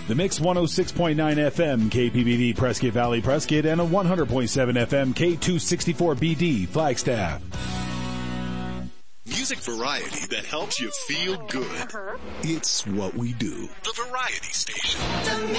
The Mix 106.9 FM KPBD Prescott Valley Prescott and a 100.7 FM K264BD Flagstaff. Music variety that helps you feel good. It's what we do. The Variety Station.